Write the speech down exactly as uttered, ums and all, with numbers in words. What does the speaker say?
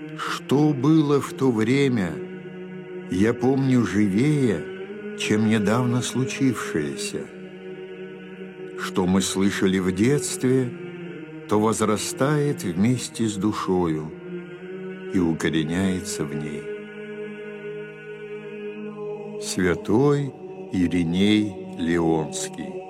Что было в то время, я помню живее, чем недавно случившееся. Что мы слышали в детстве, то возрастает вместе с душою и укореняется в ней. Святой Ириней Леонский.